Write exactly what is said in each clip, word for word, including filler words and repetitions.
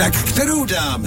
Tak kterou dáme?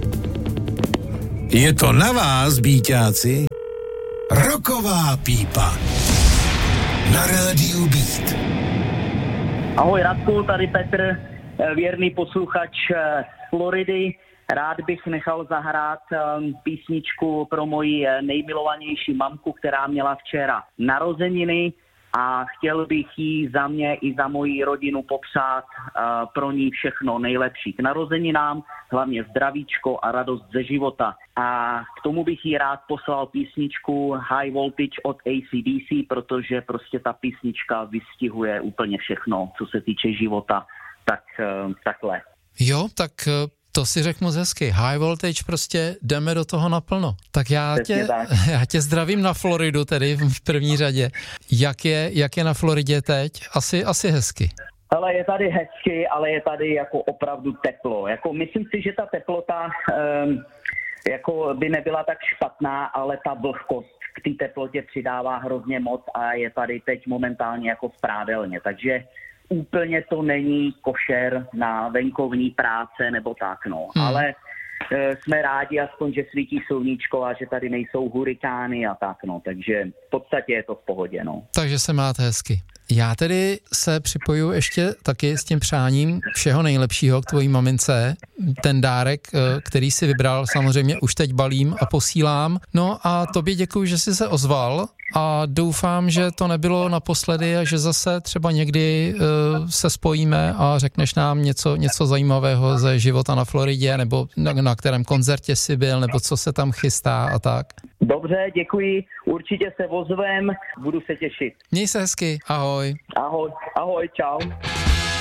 Je to na vás, býťáci. Rocková pípa na rádiu Beat. Ahoj Radku, tady Petr, věrný posluchač z Floridy. Rád bych nechal zahrát písničku pro moji nejmilovanější mamku, která měla včera narozeniny a chtěl bych jí za mě i za moji rodinu popřát pro ní všechno nejlepší k narozeninám, hlavně zdravíčko a radost ze života. A k tomu bych jí rád poslal písničku High Voltage od A C D C, protože prostě ta písnička vystihuje úplně všechno, co se týče života. Tak takhle. Jo, tak to si řekl moc hezky. High Voltage, prostě jdeme do toho naplno. Tak já, tě, tak. já tě zdravím na Floridu tedy v první řadě. Jak je, jak je na Floridě teď? Asi, asi hezky. Ale je tady hezky, ale je tady jako opravdu teplo. Jako myslím si, že ta teplota um, jako by nebyla tak špatná, ale ta vlhkost k té teplotě přidává hrozně moc a je tady teď momentálně jako v prádelně. Takže úplně to není košer na venkovní práce nebo tak, no. Hmm. Ale e, jsme rádi aspoň, že svítí sluníčko a že tady nejsou hurikány a tak, no. Takže v podstatě je to v pohodě, no. Takže se máte hezky. Já tedy se připoju ještě taky s tím přáním všeho nejlepšího k tvojí mamince. Ten dárek, který si vybral, samozřejmě už teď balím a posílám. No a tobě děkuji, že jsi se ozval a doufám, že to nebylo naposledy a že zase třeba někdy uh, se spojíme a řekneš nám něco, něco zajímavého ze života na Floridě nebo na, na kterém koncertě jsi byl nebo co se tam chystá a tak. Dobře, děkuji, určitě se ozvem, budu se těšit. Měj se hezky, ahoj. Ahoj, ahoj, čau.